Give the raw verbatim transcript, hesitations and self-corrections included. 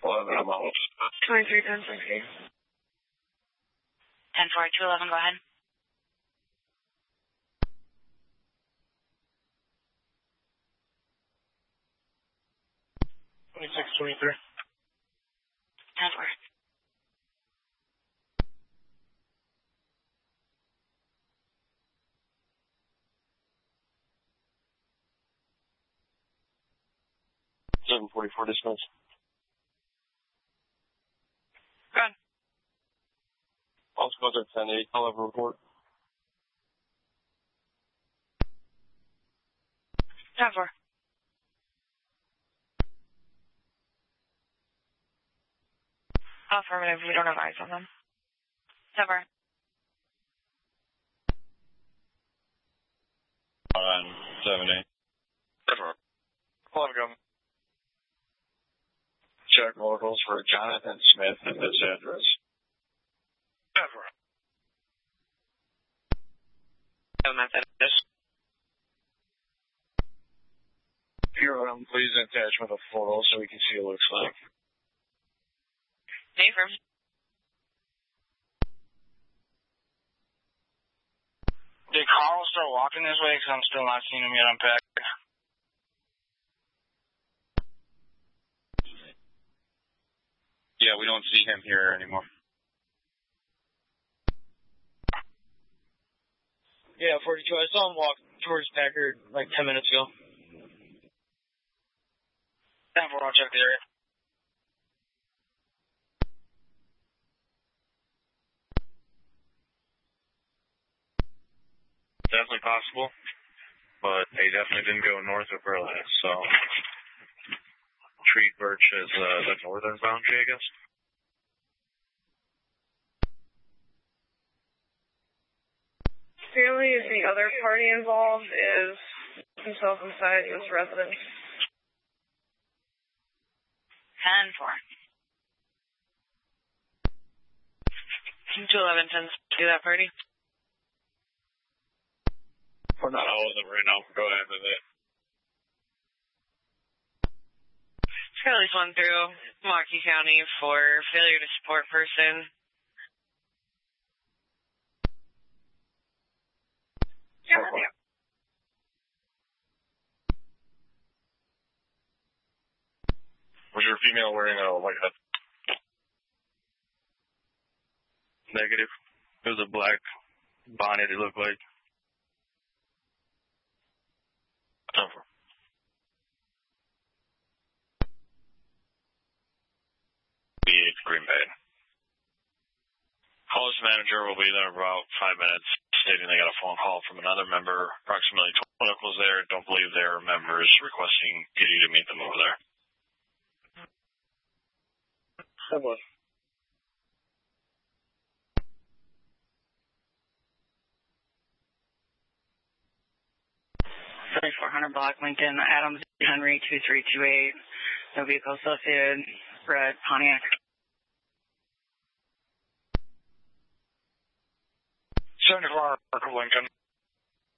eleven, I'm out. twenty-three ten sixty. ten four two eleven, go ahead. twenty-six twenty-three. ten four. seven forty-four dismiss. Go ahead. Also goes at ten eight. I'll have a report. ten four. Affirmative, we don't have eyes on them. ten four. On seven eight. ten four. eleven go. Check locals for Jonathan Smith at this address. ten four. Have them at that address. Here, um, please attach with a photo so we can see what it looks like. Name firm. Did Carl start walking this way? Because I'm still not seeing him yet unpack. Yeah, we don't see him here anymore. Yeah, forty-two. I saw him walk towards Packard like ten minutes ago. ten four, I'll check the area. Definitely possible, but they definitely didn't go north of Burlington, so Treat Birch is uh, the northern boundary, I guess. Apparently, the other party involved is himself inside his residence. ten four. two eleven tends to do that party. We're not all of them right now. Go ahead with it. Charlie's one through Milwaukee County for failure to support person. Yeah. Was your female wearing a, like a... Negative. It was a black bonnet, it looked like. Over. B eight Green Bay. College manager will be there in about five minutes, stating they got a phone call from another member, approximately twenty locals there. Don't believe they're members, requesting you to meet them over there. Someone. thirty-four hundred block, Lincoln, Adams, Henry, two three two eight. No vehicle associated, red Pontiac. seventy-four Lincoln.